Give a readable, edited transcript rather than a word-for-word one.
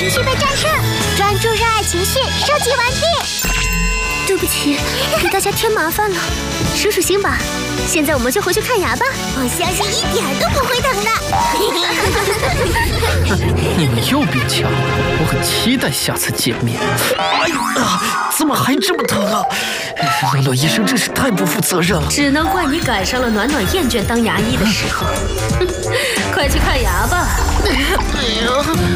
情绪被战胜，专注热爱情绪，收集完毕。 对不起，给大家添麻烦了，数数心吧。现在我们就回去看牙吧。 我相信一点都不会疼的。 你们又变强了，我很期待下次见面。哎呀，怎么还这么疼啊？暖暖医生真是太不负责任了。 只能怪你赶上了暖暖厌倦当牙医的时候。快去看牙吧。 哎呀。